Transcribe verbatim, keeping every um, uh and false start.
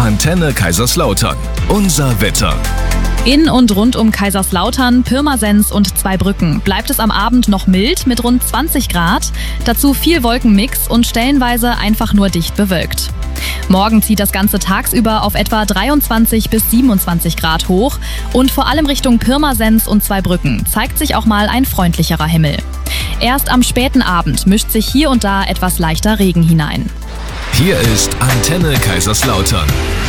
Antenne Kaiserslautern. Unser Wetter. In und rund um Kaiserslautern, Pirmasens und Zweibrücken bleibt es am Abend noch mild mit rund zwanzig Grad. Dazu viel Wolkenmix und stellenweise einfach nur dicht bewölkt. Morgen zieht das Ganze tagsüber auf etwa dreiundzwanzig bis siebenundzwanzig Grad hoch und vor allem Richtung Pirmasens und Zweibrücken zeigt sich auch mal ein freundlicherer Himmel. Erst am späten Abend mischt sich hier und da etwas leichter Regen hinein. Hier ist Antenne Kaiserslautern.